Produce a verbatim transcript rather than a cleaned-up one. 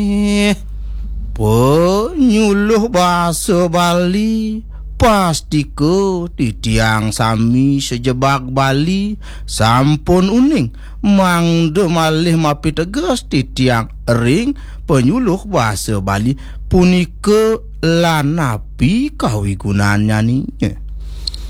Eh, penyuluh bahasa Bali pasti ke titiang sami sejebak Bali sampun uning mangde malih mapi tegas titiang ring penyuluh bahasa Bali punika lanapi kawi gunanya ni.